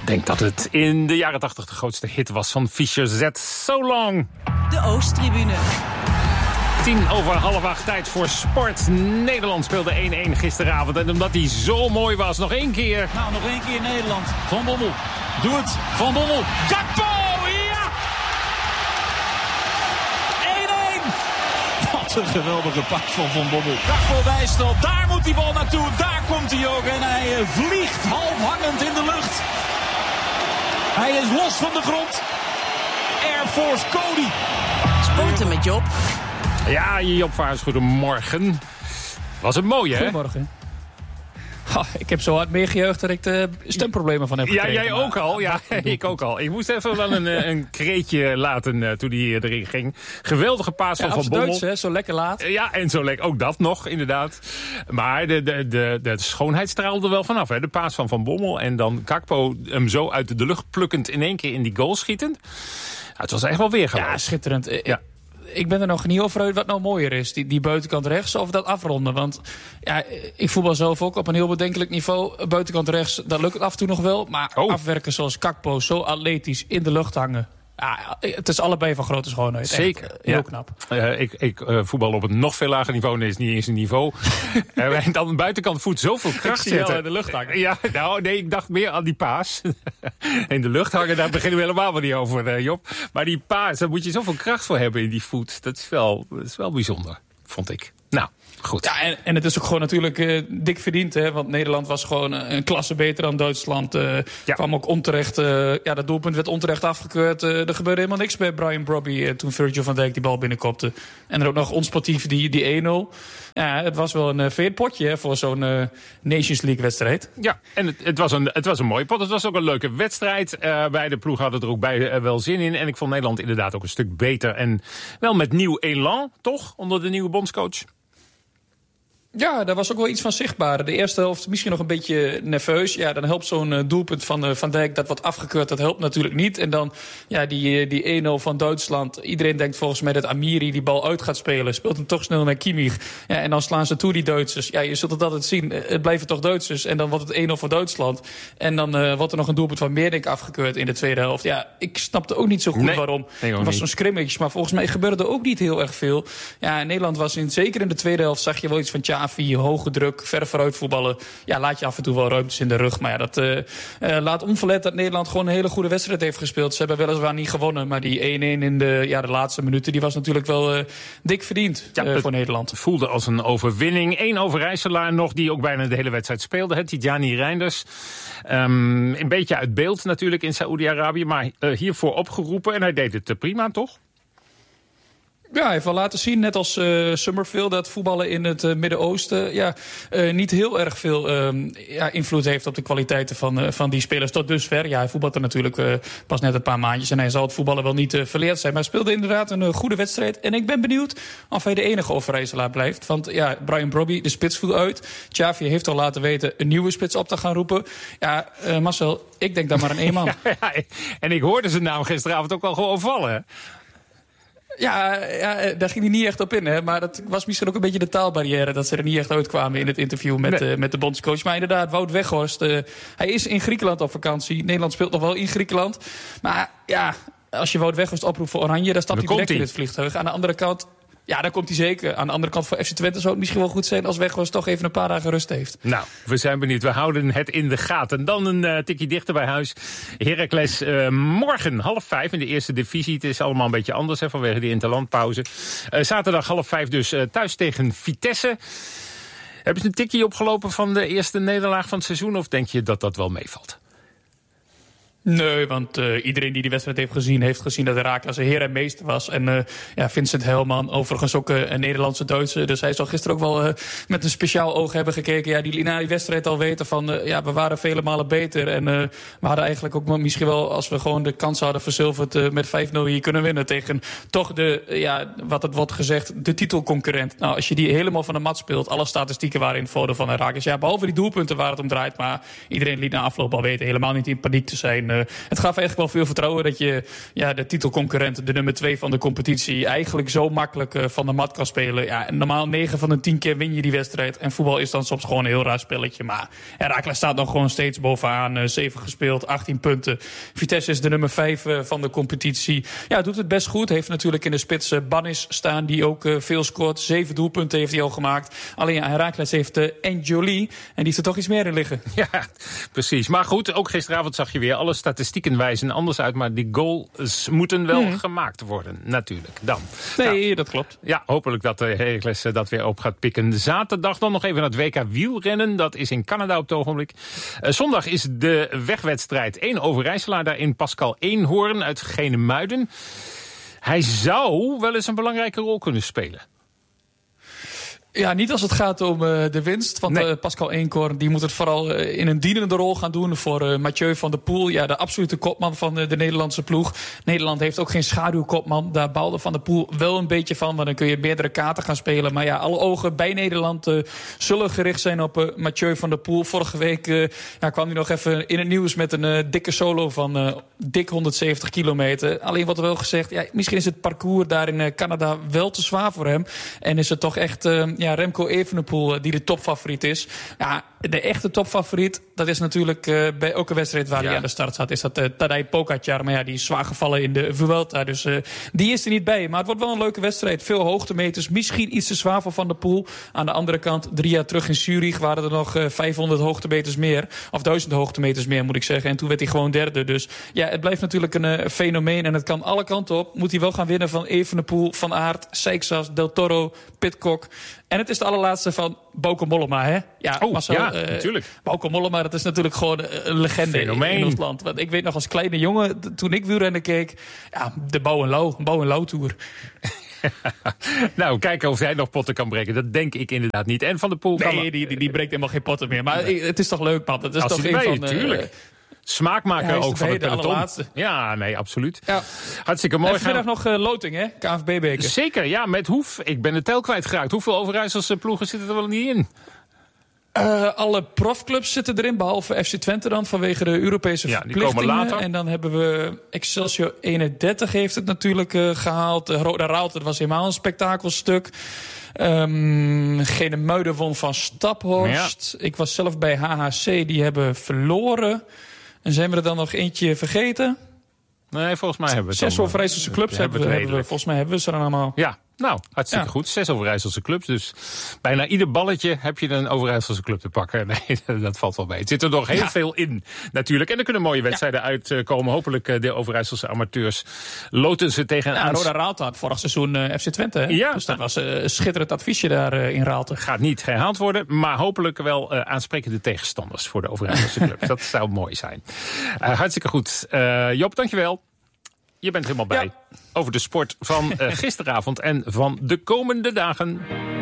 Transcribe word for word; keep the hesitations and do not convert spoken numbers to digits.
Ik denk dat het in de jaren tachtig de grootste hit was van Fischer Z. So Long. De Oosttribune. Tien over half acht, tijd voor sport. Nederland speelde één-één gisteravond. En omdat hij zo mooi was, nog één keer. Nou, nog één keer Nederland. Van Bommel. Doe het. Van Bommel. Gakpo! Ja! één-één. Wat een geweldige pas van Van Bommel. Gakpo wijst op. Daar moet die bal naartoe. Daar komt hij ook. En hij uh, vliegt half hangend in de lucht. Hij is los van de grond. Air Force Cody. Sporten met Job. Ja, Job Vaars, goedemorgen. Was het mooi, hè? Goedemorgen. Oh, ik heb zo hard meegejuicht dat ik de stemproblemen van heb gekregen. Ja, jij ook al. Ja, ik ook al. Ik moest even wel een, een kreetje laten uh, toen hij erin ging. Geweldige paas van ja, Van Bommel. Duits, hè? Zo lekker laat. Ja, en zo lekker. Ook dat nog, inderdaad. Maar de, de, de, de schoonheid straalde er wel vanaf. Hè? De paas van Van Bommel en dan Gakpo hem zo uit de lucht plukkend in één keer in die goal schietend. Ja, het was echt wel weer gewoon. Ja, schitterend. Ja. Ik ben er nog niet over uit wat nou mooier is. Die, die buitenkant rechts of dat afronden. Want ja, ik voetbal zelf ook op een heel bedenkelijk niveau. Buitenkant rechts, dat lukt af en toe nog wel. Maar oh. afwerken zoals Gakpo, zo atletisch in de lucht hangen. Ja, het is allebei van grote schoonheid. Zeker. Echt, heel ja. knap. Uh, ik ik uh, voetbal op een nog veel lager niveau. Nee, is niet eens een niveau. uh, en dan de buitenkant voet zoveel kracht zetten. in de lucht hangen. Ja, nou nee, ik dacht meer aan die paas. In de lucht hangen, daar beginnen we helemaal wel niet over, uh, Job. Maar die paas, daar moet je zoveel kracht voor hebben in die voet. Dat is wel, dat is wel bijzonder, vond ik. Nou, goed. Ja, en, en het is ook gewoon natuurlijk uh, dik verdiend. Hè? Want Nederland was gewoon uh, een klasse beter dan Duitsland. Uh, ja. kwam ook onterecht. Uh, ja, dat doelpunt werd onterecht afgekeurd. Uh, er gebeurde helemaal niks bij Brian Brobby uh, toen Virgil van Dijk die bal binnenkopte. En er ook nog onsportief die, die één-nul. Ja, het was wel een uh, veert potje hè, voor zo'n uh, Nations League wedstrijd. Ja, en het, het, was een, het was een mooie pot. Het was ook een leuke wedstrijd. Uh, beide ploegen hadden er ook bij uh, wel zin in. En ik vond Nederland inderdaad ook een stuk beter. En wel met nieuw elan, toch? Onder de nieuwe bondscoach. Ja, daar was ook wel iets van zichtbaar. De eerste helft misschien nog een beetje nerveus. Ja, dan helpt zo'n uh, doelpunt van uh, Van Dijk dat wordt afgekeurd. Dat helpt natuurlijk niet. En dan ja, die, die één-nul van Duitsland. Iedereen denkt volgens mij dat Amiri die bal uit gaat spelen. Speelt hem toch snel naar Kimmich. Ja, en dan slaan ze toe, die Duitsers. Ja, je zult het altijd zien. Het blijven toch Duitsers. En dan wordt het één-nul voor Duitsland. En dan uh, wordt er nog een doelpunt van Meerdink afgekeurd in de tweede helft. Ja, ik snapte ook niet zo goed nee, waarom. Nee, het was zo'n scrimmage. Maar volgens mij gebeurde er ook niet heel erg veel. Ja, in Nederland was in, zeker in de tweede helft zag je wel iets van Xavi, hoge druk, ver vooruit voetballen. Ja, laat je af en toe wel ruimtes in de rug. Maar ja, dat uh, uh, laat onverlet dat Nederland gewoon een hele goede wedstrijd heeft gespeeld. Ze hebben weliswaar niet gewonnen, maar die één-één in de, ja, de laatste minuten, die was natuurlijk wel uh, dik verdiend ja, uh, voor Nederland. Het voelde als een overwinning. Eén Overijsselaar nog, die ook bijna de hele wedstrijd speelde. Hè? Tidjani Reinders. Um, een beetje uit beeld natuurlijk in Saoedi-Arabië, maar uh, hiervoor opgeroepen. En hij deed het uh, prima, toch? Ja, hij heeft wel laten zien, net als uh, Summerfield, dat voetballen in het uh, Midden-Oosten ja, uh, niet heel erg veel uh, ja, invloed heeft op de kwaliteiten van, uh, van die spelers tot dusver. Ja, hij voetbalt er natuurlijk uh, pas net een paar maandjes en hij zal het voetballen wel niet uh, verleerd zijn. Maar hij speelde inderdaad een uh, goede wedstrijd. En ik ben benieuwd of hij de enige Overijsselaar blijft. Want ja, Brian Brobby, de spits viel uit. Xavi heeft al laten weten een nieuwe spits op te gaan roepen. Ja, uh, Marcel, ik denk dan maar een één-man. Ja, ja, en ik hoorde zijn naam gisteravond ook al gewoon vallen. Ja, ja, daar ging hij niet echt op in. Hè? Maar dat was misschien ook een beetje de taalbarrière, dat ze er niet echt uitkwamen in het interview met, nee. uh, met de bondscoach. Maar inderdaad, Wout Weghorst, uh, hij is in Griekenland op vakantie. Nederland speelt nog wel in Griekenland. Maar ja, als je Wout Weghorst oproept voor Oranje, dan stapt dan hij direct in het vliegtuig. Aan de andere kant, ja, dan komt hij zeker. Aan de andere kant voor F C Twente zou het misschien wel goed zijn als Weghorst toch even een paar dagen rust heeft. Nou, we zijn benieuwd. We houden het in de gaten. Dan een uh, tikje dichter bij huis. Heracles uh, morgen half vijf in de eerste divisie. Het is allemaal een beetje anders hè, vanwege die interlandpauze. Uh, zaterdag half vijf dus uh, thuis tegen Vitesse. Hebben ze een tikje opgelopen van de eerste nederlaag van het seizoen? Of denk je dat dat wel meevalt? Nee, want uh, iedereen die die wedstrijd heeft gezien, heeft gezien dat Heracles een heer en meester was. En uh, ja, Vincent Helman, overigens ook uh, een Nederlandse Duitse. Dus hij zal gisteren ook wel uh, met een speciaal oog hebben gekeken. Ja, die na die wedstrijd al weten van, uh, ja, we waren vele malen beter. En uh, we hadden eigenlijk ook misschien wel, als we gewoon de kans hadden verzilverd, uh, met vijf nul hier kunnen winnen tegen toch de, uh, ja, wat het wordt gezegd, de titelconcurrent. Nou, als je die helemaal van de mat speelt, alle statistieken waren in het voordeel van Heracles. Ja, behalve die doelpunten waar het om draait, maar iedereen liet na afloop al weten helemaal niet in paniek te zijn. uh, het gaf eigenlijk wel veel vertrouwen dat je ja, de titelconcurrent, de nummer twee van de competitie, eigenlijk zo makkelijk uh, van de mat kan spelen. Ja, normaal negen van de tien keer win je die wedstrijd. En voetbal is dan soms gewoon een heel raar spelletje. Maar Heracles staat nog gewoon steeds bovenaan. Uh, zeven gespeeld, achttien punten. Vitesse is de nummer vijf uh, van de competitie. Ja, doet het best goed. Heeft natuurlijk in de spits uh, Bannis staan, die ook uh, veel scoort. Zeven doelpunten heeft hij al gemaakt. Alleen ja, Heracles heeft uh, Enjoli. En die heeft er toch iets meer in liggen. Ja, precies. Maar goed, ook gisteravond zag je weer, alle statistieken wijzen anders uit. Maar die goals moeten wel hmm. gemaakt worden, natuurlijk. Dan. Nee, nou, dat klopt. Ja, hopelijk dat de Heracles dat weer op gaat pikken. Zaterdag dan nog even naar het W K wielrennen. Dat is in Canada op het ogenblik. Uh, zondag is de wegwedstrijd. Eén Overijsselaar daarin, Pascal Eenhoorn uit Genemuiden. Hij zou wel eens een belangrijke rol kunnen spelen. Ja, niet als het gaat om uh, de winst. Want nee. uh, Pascal Eenhoorn die moet het vooral uh, in een dienende rol gaan doen voor uh, Mathieu van der Poel. Ja, de absolute kopman van uh, de Nederlandse ploeg. Nederland heeft ook geen schaduwkopman. Daar baalde Van der Poel wel een beetje van. Want dan kun je meerdere kaarten gaan spelen. Maar ja, alle ogen bij Nederland uh, zullen gericht zijn op uh, Mathieu van der Poel. Vorige week uh, ja, kwam hij nog even in het nieuws met een uh, dikke solo van uh, dik honderdzeventig kilometer. Alleen wordt er wel gezegd, ja, misschien is het parcours daar in uh, Canada wel te zwaar voor hem. En is het toch echt... Uh, Ja, Remco Evenepoel, die de topfavoriet is. Ja, de echte topfavoriet, dat is natuurlijk uh, bij elke wedstrijd waar ja. hij aan de start staat, is dat uh, Tadej Pogacar. Maar ja, die is zwaar gevallen in de Vuelta. Dus uh, die is er niet bij. Maar het wordt wel een leuke wedstrijd. Veel hoogtemeters. Misschien iets te zwaar voor Van der Poel. Aan de andere kant, drie jaar terug in Zurich waren er nog uh, vijfhonderd hoogtemeters meer. Of duizend hoogtemeters meer, moet ik zeggen. En toen werd hij gewoon derde. Dus ja, het blijft natuurlijk een uh, fenomeen. En het kan alle kanten op. Moet hij wel gaan winnen van Evenepoel, Van Aert, Seixas, Del Toro, Pidcock. En het is de allerlaatste van Bauke Mollema, hè? Ja, oh, Marcel, ja, uh, natuurlijk. Bauke Mollema, dat is natuurlijk gewoon een legende in, in ons land. Want ik weet nog als kleine jongen, toen ik wielrennen keek, ja, de Bouw en Lau, Bouw en Lau Tour. Nou, kijken of hij nog potten kan breken. Dat denk ik inderdaad niet. En Van der Poel kan... Nee, die, die, die breekt helemaal geen potten meer. Maar nee. Het is toch leuk, man. Dat is als toch een van... Tuurlijk. Uh, Smaakmaker ja, ook van het peloton. Ja, nee, absoluut. Ja. Hartstikke mooi. En vanmiddag nog uh, loting, hè? K N V B-beker. Zeker, ja, met Hoef. Ik ben de tel kwijtgeraakt. Hoeveel Overijsselse ploegen zitten er wel niet in? Uh, alle profclubs zitten erin, behalve F C Twente dan, vanwege de Europese ja, verplichtingen. Die komen later. En dan hebben we Excelsior eenendertig heeft het natuurlijk uh, gehaald. Uh, Roda Rauter was helemaal een spektakelstuk. Um, Genemuiden won van Staphorst. Ja. Ik was zelf bij H H C, die hebben verloren. En zijn we er dan nog eentje vergeten? Nee, volgens mij hebben we het Zes Overijsselse clubs hebben we, hebben we, volgens mij hebben we ze er allemaal. Ja, nou, hartstikke ja. goed. Zes Overijsselse clubs, dus bijna ieder balletje heb je een Overijsselse club te pakken. Nee, dat valt wel mee. Het zit er nog heel ja. veel in, natuurlijk. En er kunnen mooie wedstrijden ja. uitkomen. Hopelijk de Overijsselse amateurs loten ze tegen... Ja, Roda Raalte had vorig seizoen uh, F C Twente. Hè? Ja. Dus dat was uh, een schitterend adviesje daar uh, in Raalte. Gaat niet herhaald worden, maar hopelijk wel uh, aansprekende tegenstanders voor de Overijsselse clubs. Dat zou mooi zijn. Uh, hartstikke goed. Uh, Job, dankjewel. Je bent helemaal bij. Ja. Over de sport van uh, gisteravond en van de komende dagen.